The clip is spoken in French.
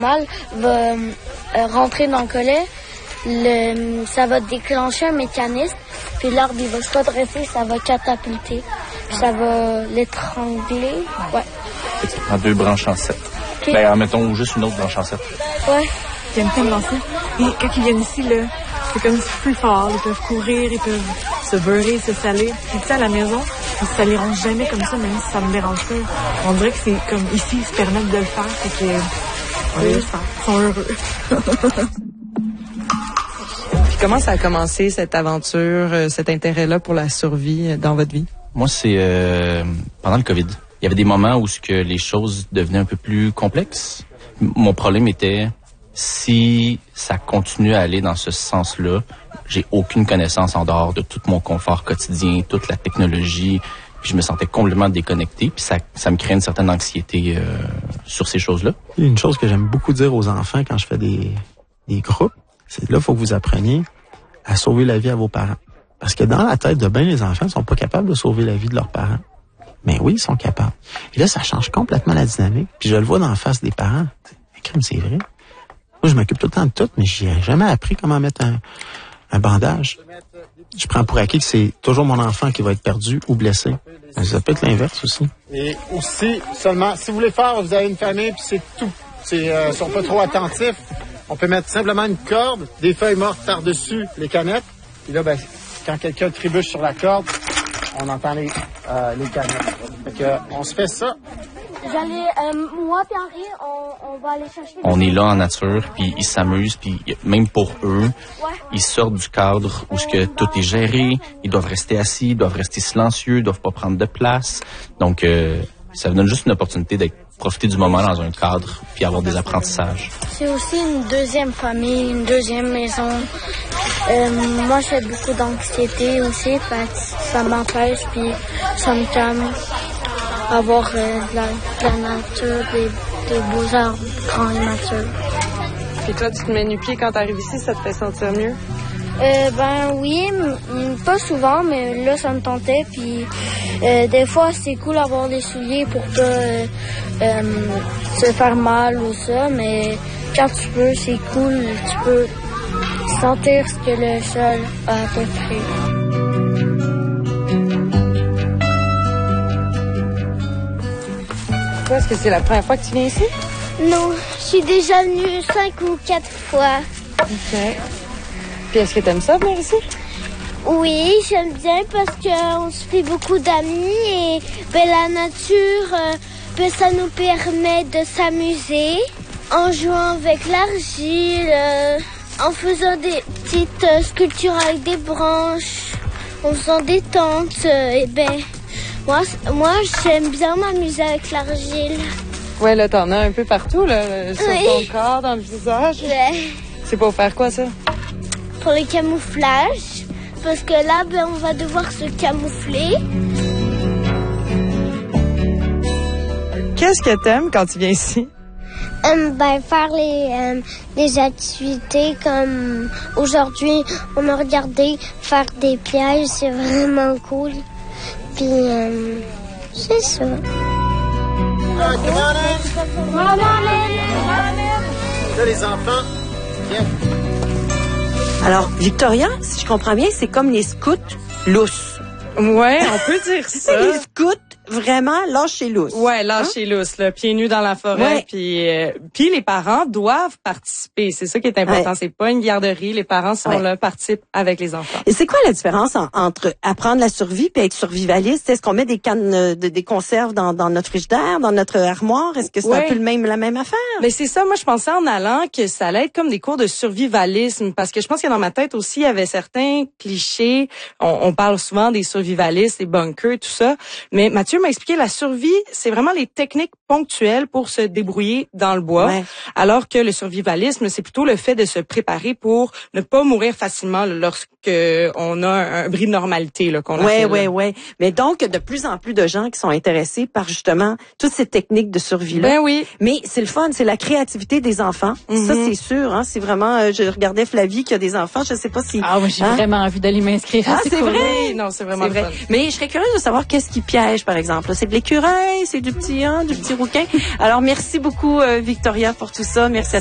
Mal va rentrer dans le collet, ça va déclencher un mécanisme, puis l'arbre il va se redresser, ça va catapulter, puis ça va l'étrangler. Ouais. Ça prend 2 branches en 7. Okay. Ben, mettons juste une autre branche en 7. Ouais. J'aime tellement ça. Et quand ils viennent ici, là, c'est comme plus fort. Ils peuvent courir, ils peuvent se beurrer, se salir. Puis tu sais, à la maison, ils se saliront jamais comme ça, même si ça me dérange pas. On dirait que c'est comme ici, ils se permettent de le faire, fait que ils sont heureux. Puis comment ça a commencé, cette aventure, cet intérêt-là pour la survie dans votre vie? Moi, c'est pendant le COVID. Il y avait des moments où les choses devenaient un peu plus complexes. Mon problème était, si ça continue à aller dans ce sens-là, j'ai aucune connaissance en dehors de tout mon confort quotidien, toute la technologie. Puis je me sentais complètement déconnecté. Puis ça me crée une certaine anxiété sur ces choses-là. Une chose que j'aime beaucoup dire aux enfants quand je fais des groupes, c'est que là, il faut que vous appreniez à sauver la vie à vos parents. Parce que dans la tête de bien les enfants, ils sont pas capables de sauver la vie de leurs parents. Mais oui, ils sont capables. Et là, ça change complètement la dynamique. Puis je le vois dans la face des parents. Mais crime, c'est vrai. Moi, je m'occupe tout le temps de tout, mais j'ai jamais appris comment mettre un bandage. Je prends pour acquis que c'est toujours mon enfant qui va être perdu ou blessé. Mais ça peut être l'inverse aussi. Et aussi, seulement, si vous voulez faire, vous avez une famille, puis c'est tout. Ils sont pas trop attentifs. On peut mettre simplement une corde, des feuilles mortes par-dessus les canettes. Puis là, ben, quand quelqu'un trébuche sur la corde, on entend les canettes. Fait que, on se fait ça. Moi et Henri, on va aller chercher... On est là en nature, puis ils s'amusent, puis même pour eux, ils sortent du cadre où tout est géré, ils doivent rester assis, ils doivent rester silencieux, ils doivent pas prendre de place. Donc, ça donne juste une opportunité d'être profiter du moment dans un cadre, puis avoir des apprentissages. C'est aussi une deuxième famille, une deuxième maison. Moi, j'ai beaucoup d'anxiété aussi, ça m'empêche, puis ça me calme. Avoir de la nature, des beaux arbres grands et matures. Et toi, tu te mets nu-pied quand t'arrives ici, ça te fait sentir mieux? Ben oui, pas souvent, mais là, ça me tentait. Puis des fois, c'est cool d'avoir des souliers pour pas se faire mal ou ça, mais quand tu peux, c'est cool. Tu peux sentir ce que le sol a t'offrir. Est-ce que c'est la première fois que tu viens ici? Non, je suis déjà venue 5 ou 4 fois. OK. Puis est-ce que tu aimes ça, venir ici? Oui, j'aime bien parce qu'on se fait beaucoup d'amis et la nature, ça nous permet de s'amuser en jouant avec l'argile, en faisant des petites sculptures avec des branches, en faisant des tentes. Moi, j'aime bien m'amuser avec l'argile. Ouais, là, t'en as un peu partout, là, sur ton corps, dans le visage. Ouais. C'est pour faire quoi, ça? Pour le camouflage, parce que là, on va devoir se camoufler. Qu'est-ce que t'aimes quand tu viens ici? Faire les activités comme aujourd'hui, on a regardé faire des pièges, c'est vraiment cool. Puis, c'est ça. Là, les enfants, viens. Alors, Victoria, si je comprends bien, c'est comme les scouts lousses. Ouais, on peut dire ça. Les scouts, vraiment, lâcher lousse. Ouais, lâcher lousse, là, pieds nus dans la forêt. Ouais. Puis les parents doivent participer. C'est ça qui est important. Ouais. C'est pas une garderie. Les parents sont là, participent avec les enfants. Et c'est quoi la différence entre apprendre la survie et être survivaliste? Est-ce qu'on met des cannes des conserves dans notre frigidaire, dans notre armoire? Est-ce que c'est un peu la même affaire? Mais c'est ça. Moi, je pensais en allant que ça allait être comme des cours de survivalisme, parce que je pense que dans ma tête aussi, il y avait certains clichés. On parle souvent des survivalistes, des bunkers, tout ça. Mais Mathieu m'a expliqué, la survie, c'est vraiment les techniques ponctuelles pour se débrouiller dans le bois. Ouais. Alors que le survivalisme, c'est plutôt le fait de se préparer pour ne pas mourir facilement lorsque on a un bris de normalité, là, qu'on appelle. Ouais. Mais donc, de plus en plus de gens qui sont intéressés par justement toutes ces techniques de survie-là. Ben oui. Mais c'est le fun, c'est la créativité des enfants. Ça, c'est sûr, hein. C'est vraiment, je regardais Flavie qui a des enfants, je sais pas si... Ah, moi, j'ai vraiment envie d'aller m'inscrire. C'est vrai? Non, c'est vraiment vrai. fun. Mais je serais curieuse de savoir qu'est-ce qui piège, par exemple. C'est de l'écureuil, c'est du petit rouge. rouquins. Alors, merci beaucoup, Victoria, pour tout ça. Merci à